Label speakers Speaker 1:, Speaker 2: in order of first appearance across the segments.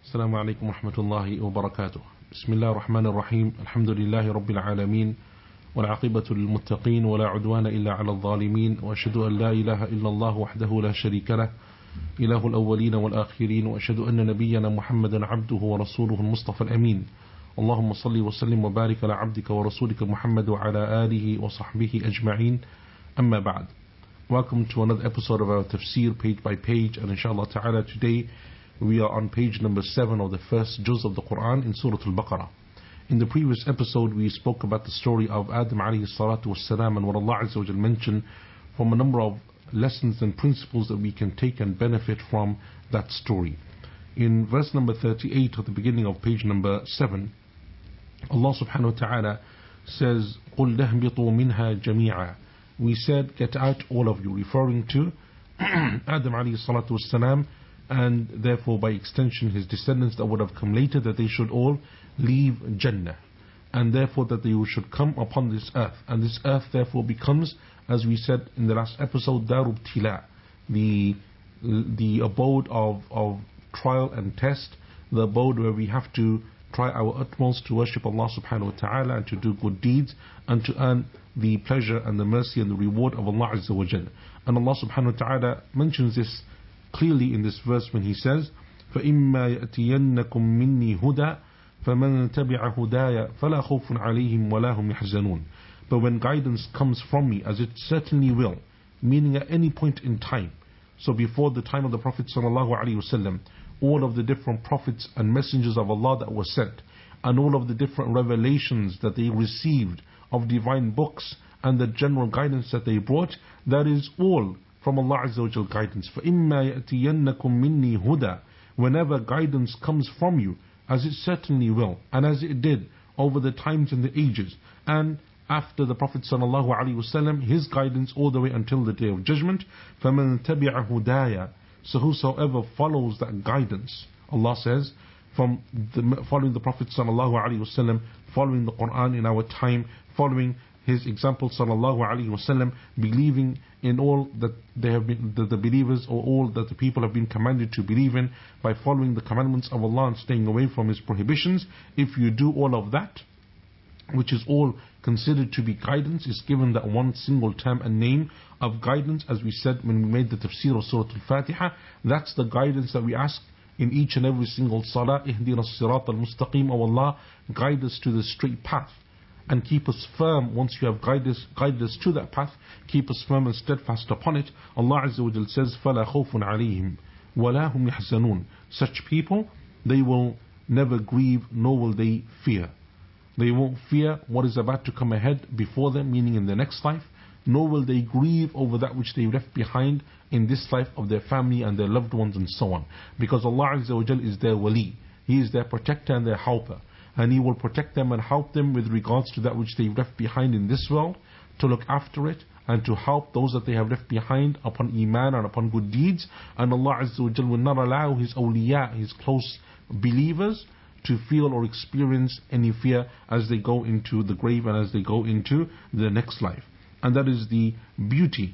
Speaker 1: السلام عليكم ورحمة الله وبركاته. بسم الله الرحمن الرحيم. الحمد لله رب العالمين، والعاقبة للمتقين، ولا عدوان إلا على الظالمين، وأشهد أن لا إله إلا الله وحده لا شريك له إله الأولين والآخرين، وأشهد أن نبينا محمدا عبده ورسوله المصطفى الأمين. اللهم صل وسلم وبارك على عبدك ورسولك محمد وعلى آله وصحبه أجمعين. أما بعد. Welcome to another episode of our tafsir page by page, and inshallah ta'ala today we are on page number 7 of the first juz of the Quran in Surah Al-Baqarah. In the previous episode we spoke about the story of Adam alayhi salatu wassalam and what Allah Azza wa Jal mentioned from a number of lessons and principles that we can take and benefit from that story. In verse number 38 at the beginning of page number 7, Allah subhanahu wa ta'ala says, قُلْ لَهْبِطُوا مِنْهَا جَمِيعًا. We said, get out all of you, referring to Adam alayhi salatu wassalam, and therefore by extension his descendants that would have come later, that they should all leave Jannah, and therefore that they should come upon this earth, and this earth therefore becomes, as we said in the last episode, Darub Tila, the abode of trial and test, the abode where we have to try our utmost to worship Allah subhanahu wa ta'ala and to do good deeds and to earn the pleasure and the mercy and the reward of Allah Azza wa Jal. And Allah subhanahu wa ta'ala mentions this clearly in this verse when He says, فَإِمَّا يَأْتِيَنَّكُم مِّنِّي هُدًى فَمَنْ تَبِعَ هُدَايَ فَلَا خَوْفٌ عَلَيْهِمْ وَلَا هُمْ يَحْزَنُونَ. But when guidance comes from me, as it certainly will, meaning at any point in time, so before the time of the Prophet sallallahu alaihi wasallam, all of the different prophets and messengers of Allah that were sent, and all of the different revelations that they received of divine books and the general guidance that they brought, that is all from Allah Azza wa Jal guidance. فَإِمَّا يَأْتِيَنَّكُم مِّنِّي هُدًى. Whenever guidance comes from you, as it certainly will, and as it did over the times and the ages, and after the Prophet sallallahu alaihi wasallam, his guidance all the way until the Day of Judgment, فَمَنْ تَبِعَ هُدَايَ. So whosoever follows that guidance, Allah says, from following the Prophet sallallahu alaihi wasallam, following the Quran in our time, following his example sallallahu alaihi wasallam, believing in all that they have been, the believers or all that the people have been commanded to believe in, by following the commandments of Allah and staying away from His prohibitions. If you do all of that, which is all considered to be guidance, is given that one single term and name of guidance, as we said when we made the tafsir of Surah Al-Fatiha. That's the guidance that we ask in each and every single salah. Ihdina as-sirat al-mustaqim. O Allah, guide us to the straight path and keep us firm. Once you have guided us to that path, keep us firm and steadfast upon it. Allah Azza wa Jal says, فَلَا خَوْفٌ عَلَيْهِمْ وَلَا هُمْ يَحْزَنُونَ. Such people, they will never grieve, nor will they fear. They won't fear what is about to come ahead before them, meaning in the next life, nor will they grieve over that which they left behind in this life of their family and their loved ones and so on. Because Allah Azza wa Jal is their wali. He is their protector and their helper. And He will protect them and help them with regards to that which they left behind in this world, to look after it and to help those that they have left behind upon Iman and upon good deeds. And Allah Azza wa Jal will not allow His awliya, His close believers, to feel or experience any fear as they go into the grave and as they go into the next life. And that is the beauty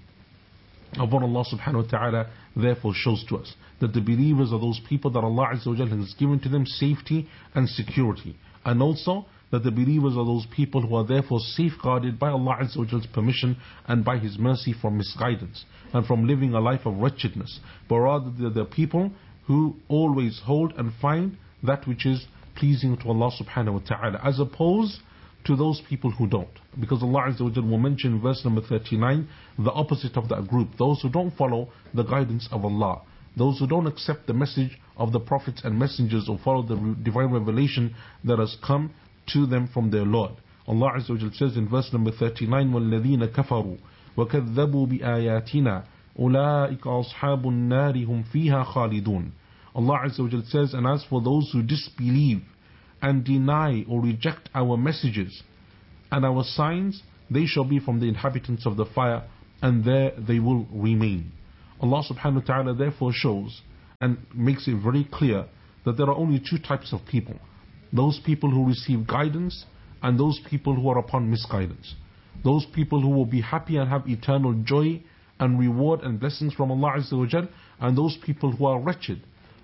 Speaker 1: of what Allah subhanahu wa ta'ala therefore shows to us, that the believers are those people that Allah Azza wa Jal has given to them safety and security, and also that the believers are those people who are therefore safeguarded by Allah Azza wa Jal's permission and by His mercy from misguidance and from living a life of wretchedness, but rather they're the people who always hold and find that which is pleasing to Allah subhanahu wa ta'ala, as opposed to those people who don't. Because Allah Azza wa Jal will mention in verse number 39 the opposite of that group, those who don't follow the guidance of Allah, those who don't accept the message of the prophets and messengers or follow the divine revelation that has come to them from their Lord. Allah Azza wa Jal says in verse number 39, وَالَّذِينَ كَفَرُوا وَكَذَّبُوا بِآيَاتِنَا أُولَٰئِكَ أَصْحَابُ النَّارِ هُمْ فِيهَا خَالِدُونَ. Allah Azza wa Jal says, and as for those who disbelieve and deny or reject our messages and our signs, they shall be from the inhabitants of the fire, and there they will remain. Allah subhanahu wa ta'ala therefore shows and makes it very clear that there are only two types of people: those people who receive guidance and those people who are upon misguidance. Those people who will be happy and have eternal joy and reward and blessings from Allah Azza wa Jal, and those people who are wretched,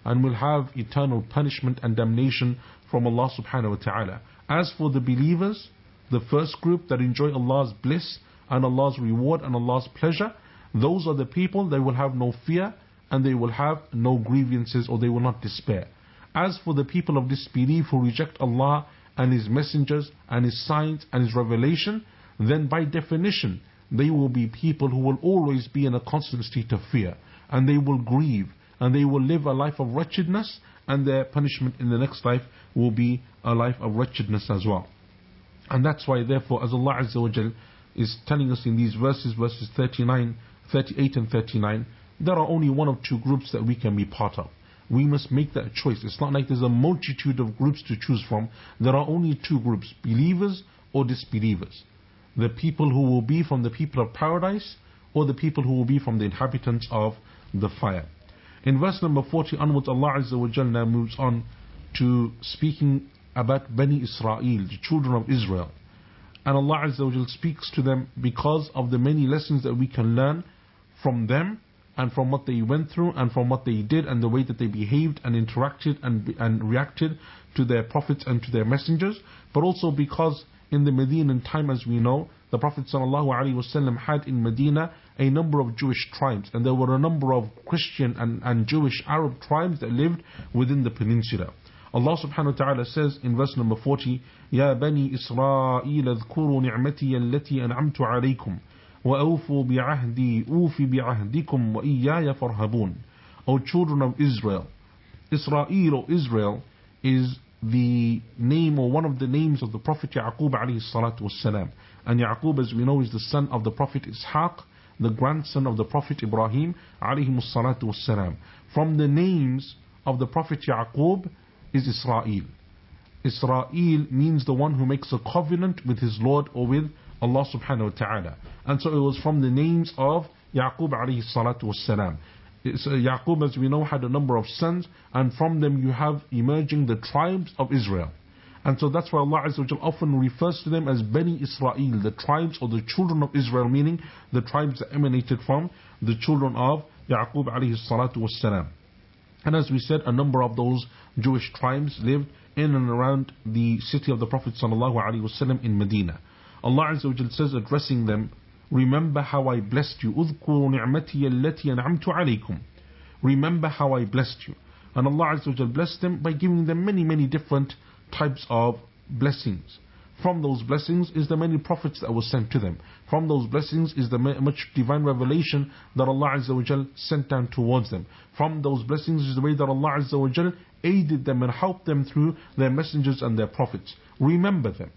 Speaker 1: and will have eternal punishment and damnation from Allah subhanahu wa ta'ala. As for the believers, the first group that enjoy Allah's bliss and Allah's reward and Allah's pleasure, those are the people that will have no fear and they will have no grievances, or they will not despair. As for the people of disbelief who reject Allah and His messengers and His signs and His revelation, then by definition they will be people who will always be in a constant state of fear, and they will grieve, and they will live a life of wretchedness, and their punishment in the next life will be a life of wretchedness as well. And that's why therefore, as Allah Azza wa Jal is telling us in these verses 38 and 39, there are only one of two groups that we can be part of. We must make that choice. It's not like there's a multitude of groups to choose from. There are only two groups, believers or disbelievers. The people who will be from the people of paradise, or the people who will be from the inhabitants of the fire. In verse number 40 onwards, Allah Azza wa Jal now moves on to speaking about Bani Israel, the children of Israel. And Allah Azza wa Jal speaks to them because of the many lessons that we can learn from them, and from what they went through, and from what they did, and the way that they behaved and interacted and reacted to their prophets and to their messengers. But also because in the Medinan time, as we know, the Prophet ﷺ had in Medina a number of Jewish tribes, and there were a number of Christian and Jewish Arab tribes that lived within the peninsula. Allah subhanahu wa ta'ala says in verse number 40, Ya Bani Israel اذكروا نعمتي التي أنعمت عليكم وأوفوا بعهدي أوف بعهدكم وإياي فارهبون. O children of Israel. Israel or Israel is the name or one of the names of the Prophet Yaqub alayhi salatu wassalam. And Yaqub, as we know, is the son of the Prophet Ishaq, the grandson of the Prophet Ibrahim alayhi salatu wassalam. From the names of the Prophet Yaqub is Israel. Israel means the one who makes a covenant with his Lord or with Allah subhanahu wa ta'ala. And so it was from the names of Yaqub alayhi salatu wassalam. Yaqub, as we know, had a number of sons, and from them you have emerging the tribes of Israel. And so that's why Allah Azza wa Jal often refers to them as Bani Israel, the tribes or the children of Israel, meaning the tribes that emanated from the children of Yaqub alayhi salatu wassalam. And as we said, a number of those Jewish tribes lived in and around the city of the Prophet sallallahu alaihi wasallam in Medina. Allah Azza wa Jal says, addressing them, remember how I blessed you. اذكروا نعمتي التي أنعمت عليكم. Remember how I blessed you. And Allah Azza wa Jal blessed them by giving them many different types of blessings. From those blessings is the many prophets that were sent to them. From those blessings is the much divine revelation that Allah Azza wa Jal sent down towards them. From those blessings is the way that Allah Azza wa Jal aided them and helped them through their messengers and their prophets. Remember them.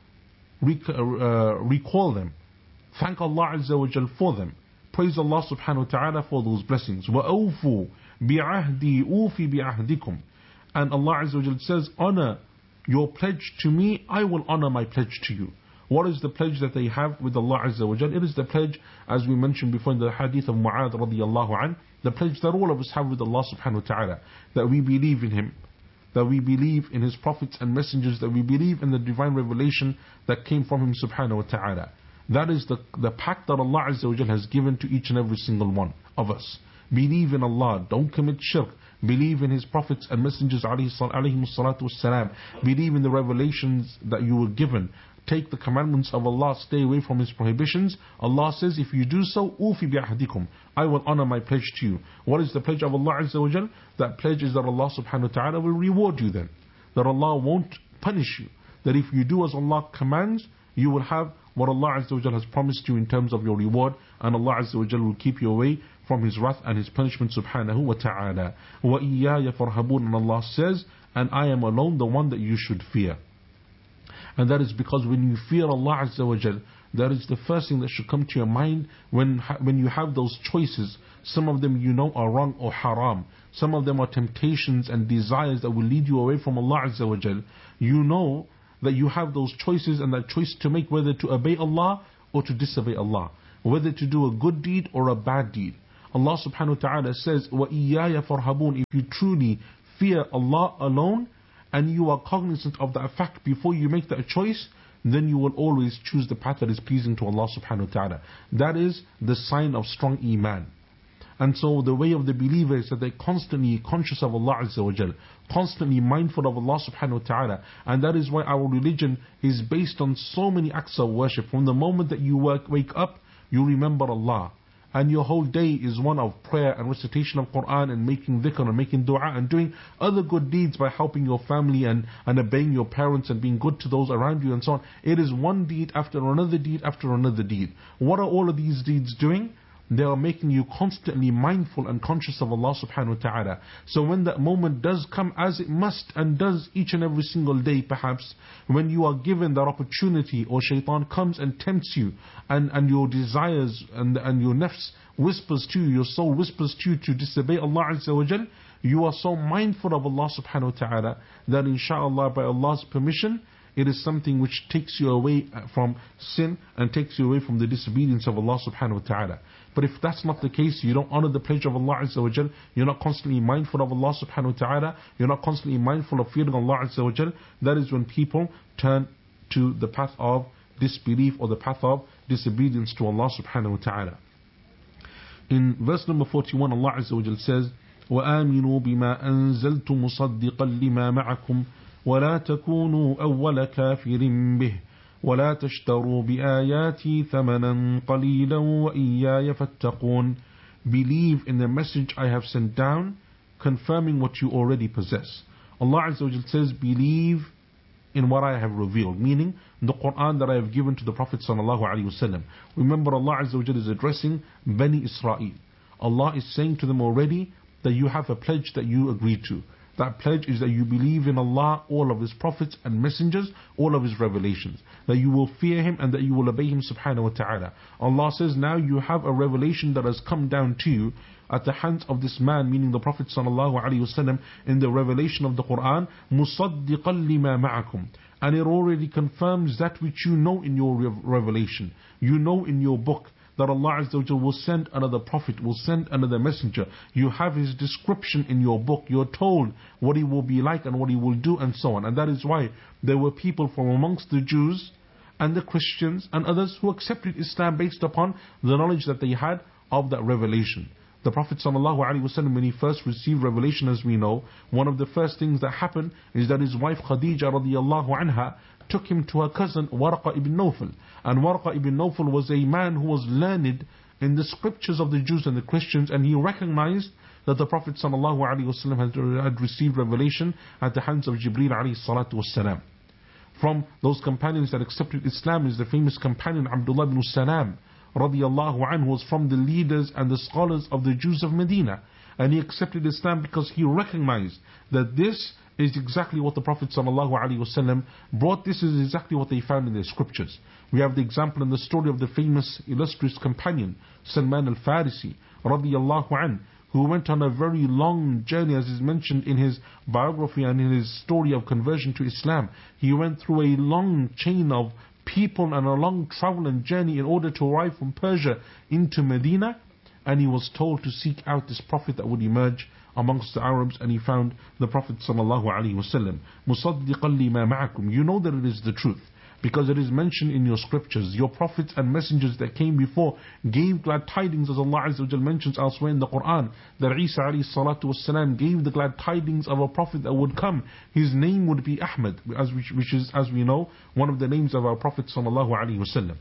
Speaker 1: Recall them. Thank Allah Azza wa Jal for them. Praise Allah subhanahu wa ta'ala for those blessings. وَأَوْفُوا بِعَهْدِي أُوفِ بِعَهْدِكُمْ. And Allah Azza wa Jal says, honor your pledge to me, I will honor my pledge to you. What is the pledge that they have with Allah Azza wa Jal? It is the pledge, as we mentioned before in the hadith of Mu'adh radiyallahu anh, the pledge that all of us have with Allah subhanahu wa ta'ala, that we believe in Him, that we believe in His prophets and messengers, that we believe in the divine revelation that came from Him subhanahu wa ta'ala. That is the pact that Allah Azza wa Jal has given to each and every single one of us. Believe in Allah, don't commit shirk. Believe in His prophets and messengers alayhi salatu wassalam. Believe in the revelations that you were given. Take the commandments of Allah, stay away from His prohibitions. Allah says, if you do so, ufi bi'ahdikum, I will honor my pledge to you. What is the pledge of Allah Azza wa Jal? That pledge is that Allah subhanahu wa ta'ala will reward you then. That Allah won't punish you. That if you do as Allah commands, you will have what Allah Azza wa Jal has promised you in terms of your reward, and Allah Azza wa Jal will keep you away from His wrath and His punishment subhanahu wa ta'ala. وَإِيَّايَ فَارْهَبُونَ. And Allah says, and I am alone the one that you should fear. And that is because when you fear Allah Azza wa Jal, that is the first thing that should come to your mind when you have those choices. Some of them you know are wrong or haram. Some of them are temptations and desires that will lead you away from Allah Azza wa Jal. You know that you have those choices and that choice to make, whether to obey Allah or to disobey Allah, whether to do a good deed or a bad deed. Allah subhanahu wa ta'ala says, وَإِيَّايَ فَارْهَبُونَ. If you truly fear Allah alone and you are cognizant of that fact before you make that choice, then you will always choose the path that is pleasing to Allah subhanahu wa ta'ala. That is the sign of strong iman. And so the way of the believer is that they're constantly conscious of Allah Azza wa Jal, constantly mindful of Allah subhanahu wa ta'ala. And that is why our religion is based on so many acts of worship. From the moment that you wake up, you remember Allah. And your whole day is one of prayer and recitation of Quran and making dhikr and making dua and doing other good deeds by helping your family and obeying your parents and being good to those around you and so on. It is one deed after another deed after another deed. What are all of these deeds doing? They are making you constantly mindful and conscious of Allah subhanahu wa ta'ala. So when that moment does come, as it must and does each and every single day perhaps, when you are given that opportunity, or shaitan comes and tempts you, and your desires and your nafs whispers to you, your soul whispers to you to disobey Allah Azza wa Jal, you are so mindful of Allah subhanahu wa ta'ala that inshaAllah, by Allah's permission, it is something which takes you away from sin and takes you away from the disobedience of Allah subhanahu wa ta'ala. But if that's not the case, you don't honor the pledge of Allah Azza wa Jal, you're not constantly mindful of Allah subhanahu wa ta'ala, you're not constantly mindful of fearing Allah Azza wa Jal, that is when people turn to the path of disbelief or the path of disobedience to Allah subhanahu wa ta'ala. In verse number 41, Allah Azza wa Jal says, وَآمِنُوا بِمَا أَنزَلْتُ مُصَدِّقًا لِمَا مَعَكُمْ وَلَا تَكُونُوا أَوَّلَ كَافِرٍ بِهِ وَلَا تَشْتَرُوا بِآيَاتِي ثَمَنًا قَلِيلًا وَإِيَّايَ فَاتَّقُونَ. Believe in the message I have sent down, confirming what you already possess. Allah Azza wa Jal says, believe in what I have revealed, meaning the Quran that I have given to the Prophet sallallahu alaihi wasallam. Remember, Allah Azza wa Jal is addressing Bani Israel. Allah is saying to them already that you have a pledge that you agreed to. That pledge is that you believe in Allah, all of His prophets and messengers, all of His revelations. That you will fear Him and that you will obey Him subhanahu wa ta'ala. Allah says, now you have a revelation that has come down to you at the hands of this man, meaning the Prophet sallallahu alaihi wasallam, in the revelation of the Quran, مُصَدِّقًا لِمَا مَعَكُمْ. And it already confirms that which you know in your revelation. You know in your book that Allah Azza wa Jal will send another prophet, will send another messenger. You have his description in your book. You're told what he will be like and what he will do and so on. And that is why there were people from amongst the Jews and the Christians and others who accepted Islam based upon the knowledge that they had of that revelation. The Prophet ﷺ, when he first received revelation, as we know, one of the first things that happened is that his wife Khadija radiallahu anha took him to her cousin Warqa ibn Nawfal. And Warqa ibn Nawfal was a man who was learned in the scriptures of the Jews and the Christians, and he recognized that the Prophet ﷺ had received revelation at the hands of Jibreel alayhi salatu wassalam. From those companions that accepted Islam is the famous companion Abdullah ibn Salam radiallahu anhu, was from the leaders and the scholars of the Jews of Medina. And he accepted Islam because he recognized that this is exactly what the Prophet ﷺ brought. This is exactly what they found in their scriptures. We have the example in the story of the famous illustrious companion Salman al-Farisi radiallahu anhu, who went on a very long journey, as is mentioned in his biography and in his story of conversion to Islam. He went through a long chain of people and a long travel and journey in order to arrive from Persia into Medina, and he was told to seek out this prophet that would emerge amongst the Arabs, and he found the Prophet sallallahu alaihi wasallam. مُصَدِّقًا لِمَا مَعَكُمْ. You know that it is the truth, because it is mentioned in your scriptures. Your prophets and messengers that came before gave glad tidings, as Allah Azza wa Jal mentions elsewhere in the Quran, that Isa alayhi salatu wasalam gave the glad tidings of a prophet that would come. His name would be Ahmad, which is, as we know, one of the names of our Prophet sallallahu alaihi wasallam.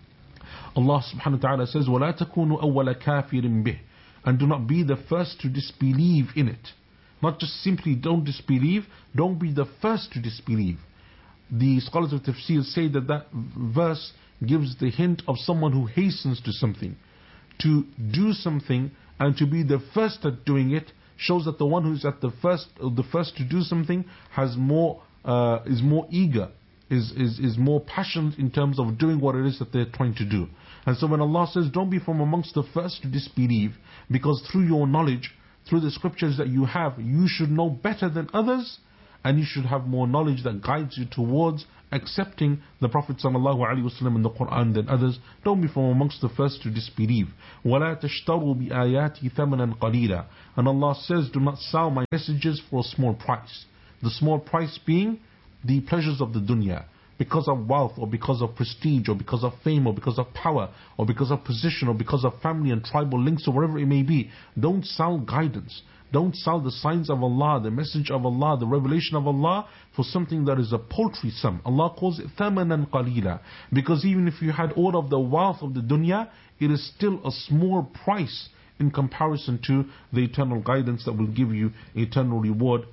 Speaker 1: Allah subhanahu wa ta'ala says, وَلَا تَكُونُوا أَوَّلَ كَافِرٍ بِهِ. And do not be the first to disbelieve in it. Not just simply don't disbelieve, don't be the first to disbelieve. The scholars of tafsir say that that verse gives the hint of someone who hastens to something. To do something and to be the first at doing it shows that the one who's at the first to do something has more, is more eager, is more passionate in terms of doing what it is that they're trying to do. And so when Allah says, don't be from amongst the first to disbelieve, because through your knowledge, through the scriptures that you have, you should know better than others, and you should have more knowledge that guides you towards accepting the Prophet ﷺ and the Quran than others. Don't be from amongst the first to disbelieve. وَلَا تَشْتَرُوا بِآيَاتِ ثَمَنًا قَلِيلًا. And Allah says, do not sell my messages for a small price. The small price being the pleasures of the dunya. because of wealth, or because of prestige, or because of fame, or because of power, or because of position, or because of family and tribal links, or whatever it may be. Don't sell guidance. Don't sell the signs of Allah, the message of Allah, the revelation of Allah for something that is a paltry sum. Allah calls it thamanan qalila, because even if you had all of the wealth of the dunya, it is still a small price in comparison to the eternal guidance that will give you eternal reward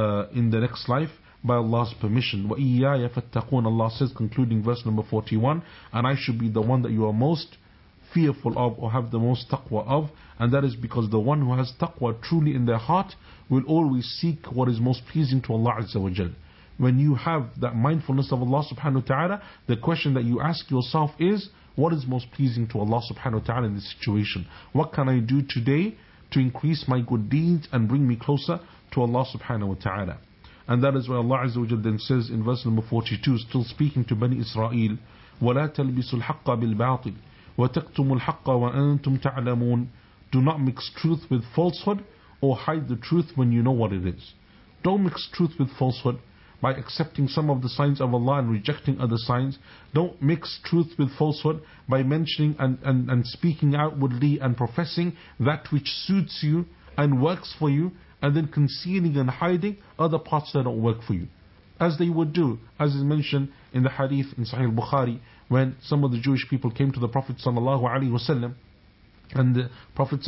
Speaker 1: in the next life by Allah's permission. وَإِيَّايَ فَاتَّقُونَ, Allah says, concluding verse number 41, and I should be the one that you are most fearful of, or have the most taqwa of. And that is because the one who has taqwa truly in their heart will always seek what is most pleasing to Allah Azza wa Jal. When you have that mindfulness of Allah subhanahu wa ta'ala, the question that you ask yourself is, what is most pleasing to Allah subhanahu wa ta'ala in this situation? What can I do today to increase my good deeds and bring me closer to Allah subhanahu wa ta'ala? And that is why Allah Azza wa Jal then says in verse number 42, still speaking to Bani Israel, وَلَا تَلْبِسُوا الْحَقَّ بِالْبَاطِلِ وَتَكْتُمُوا الْحَقَّ وَأَنْتُمْ تَعْلَمُونَ. Do not mix truth with falsehood, or hide the truth when you know what it is. Don't mix truth with falsehood by accepting some of the signs of Allah and rejecting other signs. Don't mix truth with falsehood by mentioning and speaking outwardly and professing that which suits you and works for you, and then concealing and hiding other parts that don't work for you. As they would do, as is mentioned in the hadith in Sahih Bukhari, when some of the Jewish people came to the Prophet sallallahu alaihi wasallam, and the Prophet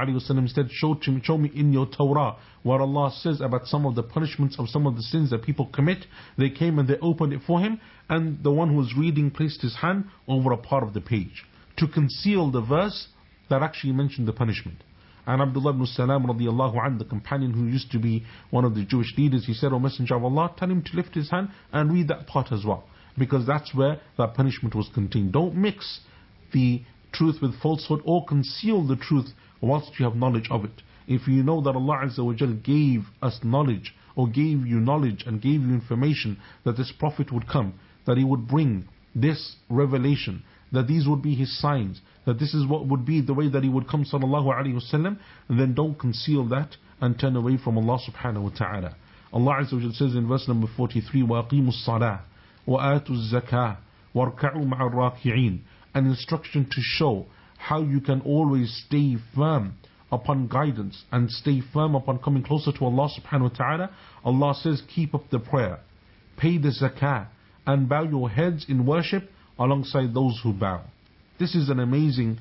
Speaker 1: ﷺ said, show me in your Torah what Allah says about some of the punishments of some of the sins that people commit. They came and they opened it for him, and the one who was reading placed his hand over a part of the page to conceal the verse that actually mentioned the punishment. And Abdullah ibn Salam radiallahu anhu, the companion who used to be one of the Jewish leaders, he said, O Messenger of Allah, tell him to lift his hand and read that part as well, because that's where that punishment was contained. Don't mix the truth with falsehood, or conceal the truth whilst you have knowledge of it. If you know that Allah Azza wa Jal gave us knowledge, or gave you knowledge and gave you information that this Prophet would come, that he would bring this revelation, that these would be his signs, that this is what would be the way that he would come sallallahu alaihi wasallam, then don't conceal that and turn away from Allah subhanahu wa ta'ala. Allah Azza wa Jal says in verse number 43, وَأَقِيمُوا الصَّلَاةَ وَآتُوا الزَّكَاةَ وَارْكَعُوا مَعَ الرَّاكِعِينَ. An instruction to show how you can always stay firm upon guidance and stay firm upon coming closer to Allah subhanahu wa ta'ala. Allah says, keep up the prayer, pay the zakah, and bow your heads in worship alongside those who bow. This is an amazing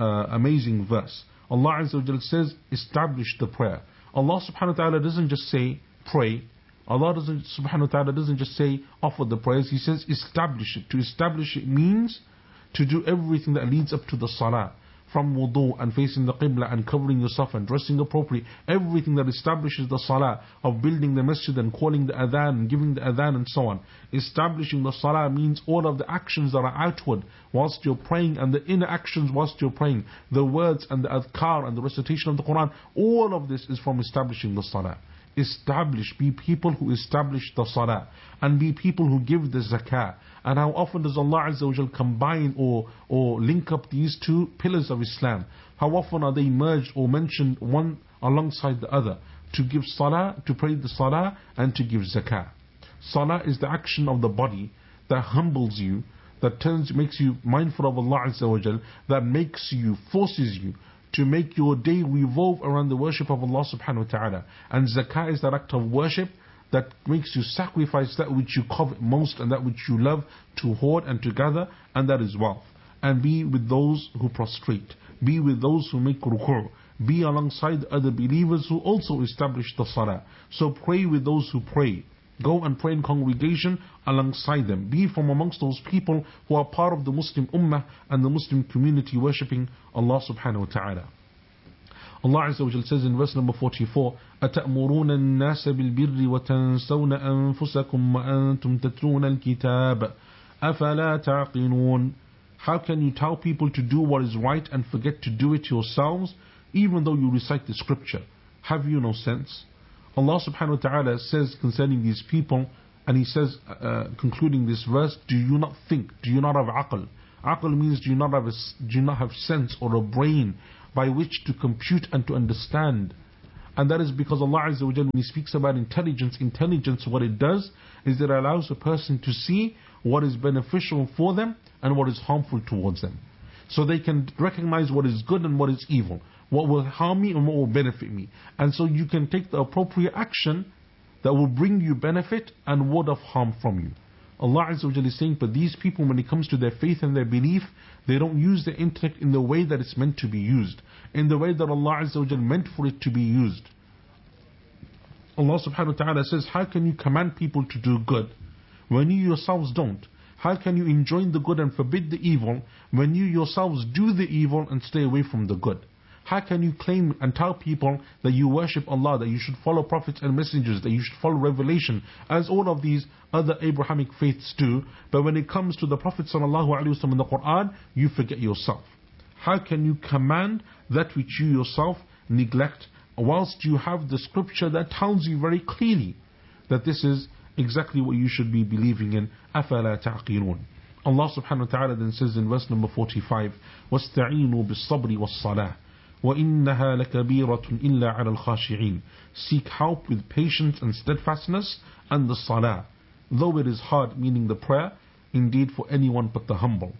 Speaker 1: verse. Allah Azza wa Jalla says, establish the prayer. Allah subhanahu wa ta'ala doesn't just say pray. Allah subhanahu wa ta'ala doesn't just say offer the prayers. He says establish it. To establish it means to do everything that leads up to the salah, from wudu and facing the qibla and covering yourself and dressing appropriately, everything that establishes the salah, of building the masjid and calling the adhan and giving the adhan and so on. Establishing the salah means all of the actions that are outward whilst you're praying, and the inner actions whilst you're praying, the words and the adhkar and the recitation of the Quran. All of this is from establishing the salah. Be people who establish the salah, and be people who give the zakah. And how often does Allah Azza wa Jal combine or link up these two pillars of Islam? How often are they merged or mentioned one alongside the other? To give salah, to pray the salah, and to give zakah. Salah is the action of the body that humbles you, that makes you mindful of Allah Azza wa Jal, that forces you to make your day revolve around the worship of Allah subhanahu wa ta'ala. And zakah is that act of worship that makes you sacrifice that which you covet most and that which you love to hoard and to gather, and that is wealth. And be with those who prostrate, be with those who make ruku', be alongside other believers who also establish the salah. So pray with those who pray. Go and pray in congregation alongside them. Be from amongst those people who are part of the Muslim ummah and the Muslim community worshipping Allah subhanahu wa ta'ala. Allah Azza wa Jal says in verse number 44, أَتَأْمُرُونَ النَّاسَ بِالْبِرِّ وَتَنْسَوْنَ أَنفُسَكُمْ وَأَنْتُمْ تَتْلُونَ الْكِتَابَ أَفَلَا تَعْقِلُونَ. How can you tell people to do what is right and forget to do it yourselves, even though you recite the scripture? Have you no sense? Allah subhanahu wa ta'ala says concerning these people, and He says, concluding this verse, do you not think? Do you not have aql? Aql means do you not have sense or a brain by which to compute and to understand? And that is because Allah Azza wa Jalla, when He speaks about intelligence, what it does is it allows a person to see what is beneficial for them and what is harmful towards them. So they can recognize what is good and what is evil, what will harm me and what will benefit me. And so you can take the appropriate action that will bring you benefit and ward off harm from you. Allah Azza wa Jalla is saying, but these people, when it comes to their faith and their belief, they don't use their intellect in the way that it's meant to be used, in the way that Allah Azza wa Jalla meant for it to be used. Allah subhanahu wa ta'ala says, how can you command people to do good when you yourselves don't? How can you enjoin the good and forbid the evil when you yourselves do the evil and stay away from the good? How can you claim and tell people that you worship Allah, that you should follow prophets and messengers, that you should follow revelation, as all of these other Abrahamic faiths do, but when it comes to the Prophet ﷺ in the Quran, you forget yourself? How can you command that which you yourself neglect, whilst you have the scripture that tells you very clearly that this is exactly what you should be believing in? أَفَلَا تَعْقِلُونَ. Allah subhanahu wa ta'ala then says in verse number 45, وَاسْتَعِينُوا بِالصَّبْرِ وَالصَّلَاةِ وَإِنَّهَا لَكَبِيرَةٌ إِلَّا عَلَى الْخَاشِعِينَ. Seek help with patience and steadfastness and the salah, though it is hard, meaning the prayer, indeed for anyone but the humble.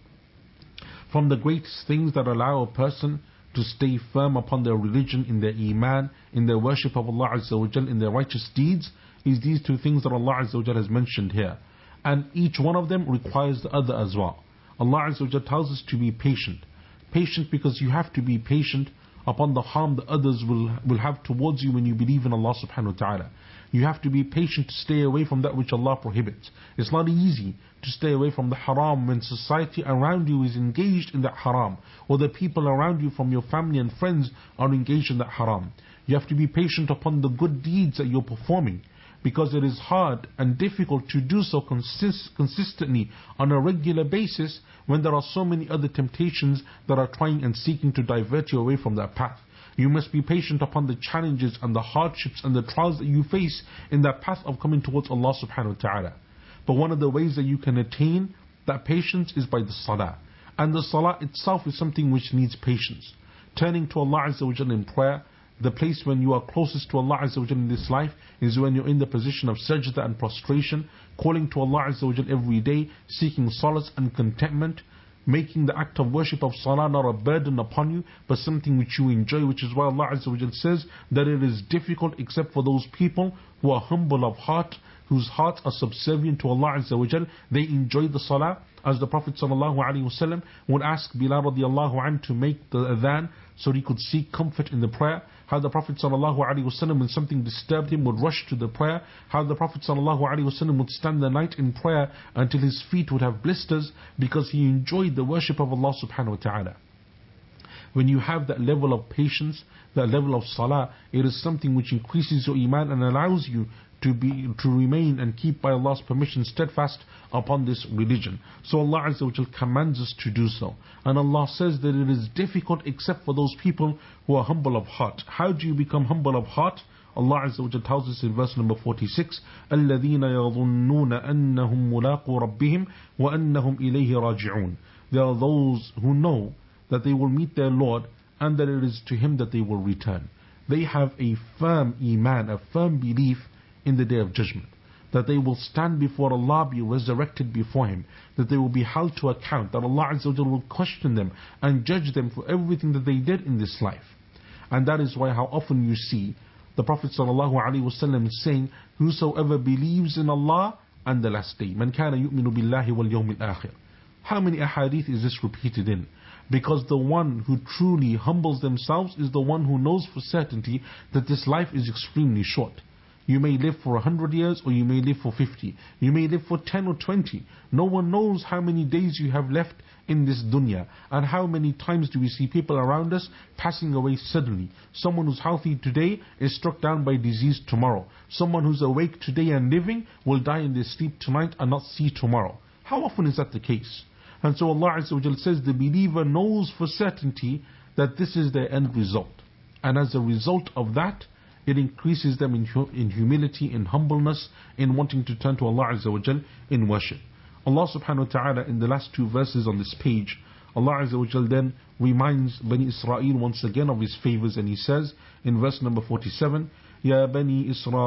Speaker 1: From the greatest things that allow a person to stay firm upon their religion, in their iman, in their worship of Allah Azza wa Jal, in their righteous deeds, is these two things that Allah Azza wa Jal has mentioned here. And each one of them requires the other as well. Allah Azza wa Jal tells us to be patient. Patient because you have to be patient upon the harm that others will have towards you when you believe in Allah subhanahu wa ta'ala. You have to be patient to stay away from that which Allah prohibits. It's not easy to stay away from the haram when society around you is engaged in that haram, or the people around you from your family and friends are engaged in that haram. You have to be patient upon the good deeds that you're performing, because it is hard and difficult to do so consistently on a regular basis when there are so many other temptations that are trying and seeking to divert you away from that path. You must be patient upon the challenges and the hardships and the trials that you face in that path of coming towards Allah subhanahu wa ta'ala. But one of the ways that you can attain that patience is by the salah. And the salah itself is something which needs patience. Turning to Allah Azza wa Jalla in prayer, the place when you are closest to Allah Azza wa Jalla in this life is when you're in the position of sajda and prostration, calling to Allah Azza wa Jalla every day, seeking solace and contentment, making the act of worship of salah not a burden upon you, but something which you enjoy, which is why Allah Azza wa Jalla says that it is difficult except for those people who are humble of heart, whose hearts are subservient to Allah Azza wa Jalla. They enjoy the salah, as the Prophet ﷺ would ask Bilal radiallahu anhu to make the adhan so he could seek comfort in the prayer. How the Prophet ﷺ, when something disturbed him, would rush to the prayer. How the Prophet ﷺ would stand the night in prayer until his feet would have blisters, because he enjoyed the worship of Allah subhanahu wa ta'ala. When you have that level of patience, that level of salah, it is something which increases your iman and allows you to remain and keep by Allah's permission steadfast upon this religion. So Allah Azza wa Jal commands us to do so. And Allah says that it is difficult except for those people who are humble of heart. How do you become humble of heart? Allah Azza wa Jal tells us in verse number 46, الَّذِينَ يَظُنُّونَ أَنَّهُمْ مُلَاقُوا رَبِّهِمْ وَأَنَّهُمْ إِلَيْهِ رَاجِعُونَ. There are those who know that they will meet their Lord and that it is to Him that they will return. They have a firm iman, a firm belief in the day of judgment, that they will stand before Allah, be resurrected before Him, that they will be held to account, that Allah Azza wa Jalla will question them and judge them for everything that they did in this life. And that is why how often you see the Prophet ﷺ saying, whosoever believes in Allah and the last day, man kana yu'minu billahi wal yawmil akhir. How many ahadith is this repeated in? Because the one who truly humbles themselves is the one who knows for certainty that this life is extremely short. You may live for 100 years, or you may live for 50. You may live for 10 or 20. No one knows how many days you have left in this dunya. And how many times do we see people around us passing away suddenly. Someone who's healthy today is struck down by disease tomorrow. Someone who's awake today and living will die in their sleep tonight and not see tomorrow. How often is that the case? And so Allah Azza wa Jalla says the believer knows for certainty that this is their end result. And as a result of that, it increases them in humility, in humbleness, in wanting to turn to Allah Azza wa Jal in worship. Allah subhanahu wa ta'ala in the last two verses on this page, Allah Azza wa Jal then reminds Bani Israel once again of His favors, and He says in verse number 47, Ya Bani Israel